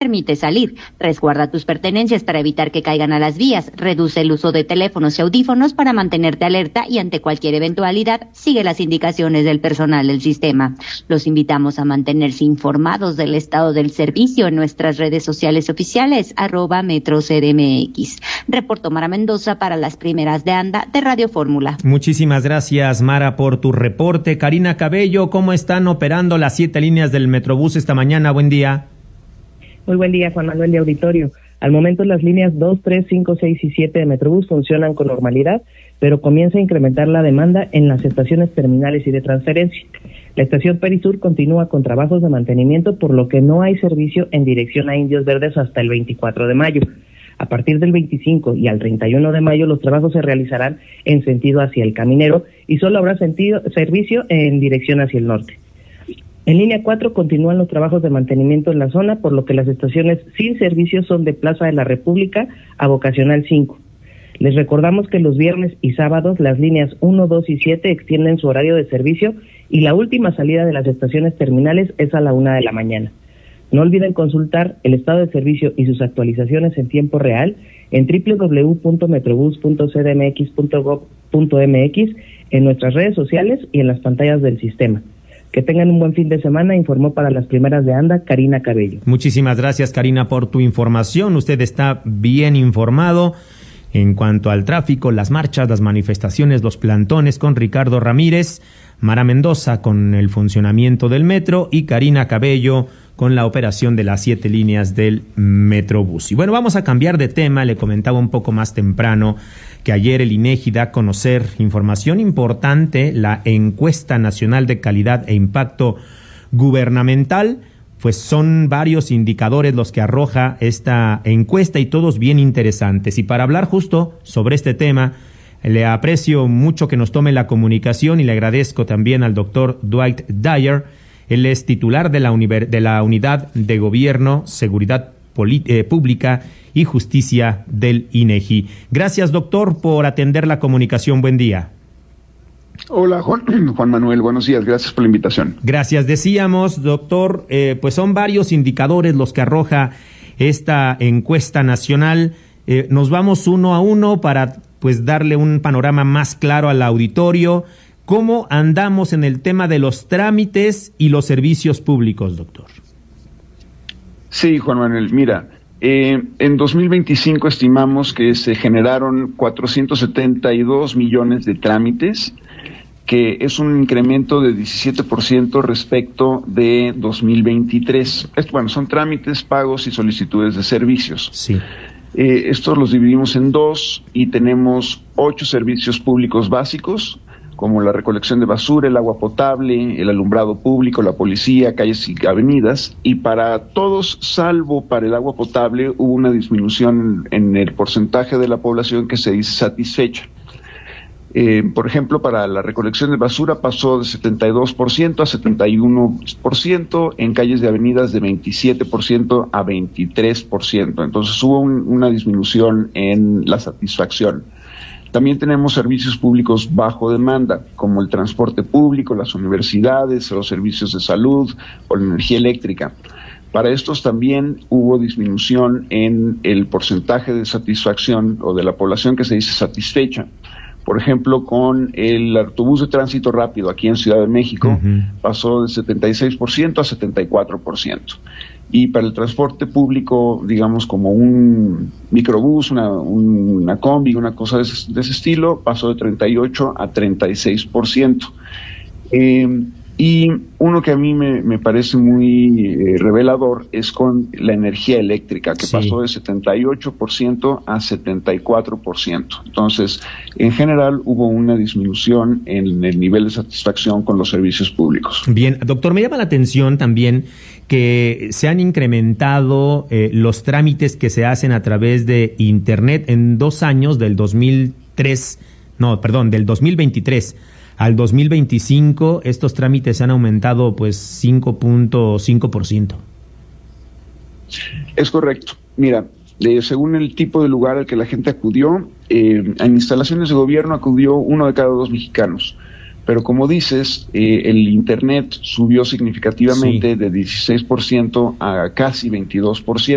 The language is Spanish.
permite salir. Resguarda tus pertenencias para evitar que caigan a las vías. Reduce el uso de teléfonos y audífonos para mantenerte alerta y ante cualquier eventualidad sigue las indicaciones del personal del sistema. Los invitamos a mantenerse informados del estado del servicio en nuestras redes sociales oficiales @MetroCDMX. Reportó Mara Mendoza para las primeras de anda de Radio Fórmula. Muchísimas gracias, Mara, por tu reporte. Karina Cabello, ¿cómo están operando las 7 líneas del Metrobús esta mañana? Buen día. Muy buen día, Juan Manuel de Auditorio. Al momento las líneas 2, 3, 5, 6 y 7 de Metrobús funcionan con normalidad, pero comienza a incrementar la demanda en las estaciones terminales y de transferencia. La estación Perisur continúa con trabajos de mantenimiento, por lo que no hay servicio en dirección a Indios Verdes hasta el 24 de mayo. A partir del 25 y al 31 de mayo los trabajos se realizarán en sentido hacia el Caminero y solo habrá servicio en dirección hacia el norte. En línea 4 continúan los trabajos de mantenimiento en la zona, por lo que las estaciones sin servicio son de Plaza de la República a Vocacional 5. Les recordamos que los viernes y sábados las líneas 1, 2 y 7 extienden su horario de servicio y la última salida de las estaciones terminales es a la 1 de la mañana. No olviden consultar el estado de servicio y sus actualizaciones en tiempo real en www.metrobus.cdmx.gov.mx, en nuestras redes sociales y en las pantallas del sistema. Que tengan un buen fin de semana, informó para las primeras de anda Karina Cabello. Muchísimas gracias, Karina, por tu información. Usted está bien informado en cuanto al tráfico, las marchas, las manifestaciones, los plantones, con Ricardo Ramírez, Mara Mendoza con el funcionamiento del metro y Karina Cabello con la operación de las 7 líneas del Metrobús. Y bueno, vamos a cambiar de tema. Le comentaba un poco más temprano que ayer el INEGI da a conocer información importante, la Encuesta Nacional de Calidad e Impacto Gubernamental. Pues son varios indicadores los que arroja esta encuesta y todos bien interesantes. Y para hablar justo sobre este tema, le aprecio mucho que nos tome la comunicación y le agradezco también al doctor Dwight Dyer. Él es titular de la Unidad de Gobierno, Seguridad Pública y Justicia del INEGI. Gracias, doctor, por atender la comunicación. Buen día. Hola, Juan Manuel, buenos días, gracias por la invitación. Gracias. Decíamos, doctor, pues son varios indicadores los que arroja esta encuesta nacional. Nos vamos uno a uno para pues darle un panorama más claro al auditorio. ¿Cómo andamos en el tema de los trámites y los servicios públicos, doctor? Sí, Juan Manuel, mira, en 2025 estimamos que se generaron 472 millones de trámites, que es un incremento de 17% respecto de 2023. Son trámites, pagos y solicitudes de servicios. Sí. Estos los dividimos en dos y tenemos 8 servicios públicos básicos, como la recolección de basura, el agua potable, el alumbrado público, la policía, calles y avenidas, y para todos, salvo para el agua potable, hubo una disminución en el porcentaje de la población que se dice satisfecha. Por ejemplo, para la recolección de basura pasó de 72% a 71%, en calles de avenidas de 27% a 23%. Entonces hubo una disminución en la satisfacción. También tenemos servicios públicos bajo demanda, como el transporte público, las universidades, los servicios de salud o la energía eléctrica. Para estos también hubo disminución en el porcentaje de satisfacción o de la población que se dice satisfecha. Por ejemplo, con el autobús de tránsito rápido aquí en Ciudad de México, pasó de 76% a 74%. Y para el transporte público, digamos como un microbús, una combi, una cosa de ese estilo, pasó de 38 a 36%. Y uno que a mí me parece muy revelador es con la energía eléctrica, que pasó de 78% a 74%. Entonces, en general, hubo una disminución en el nivel de satisfacción con los servicios públicos. Bien, doctor, me llama la atención también que se han incrementado los trámites que se hacen a través de Internet en 2 años, del 2023 al 2025, estos trámites han aumentado pues 5.5%. Es correcto. Mira, según el tipo de lugar al que la gente acudió, en instalaciones de gobierno acudió 1 de cada 2 mexicanos. Pero como dices, el Internet subió significativamente de 16% a casi 22%.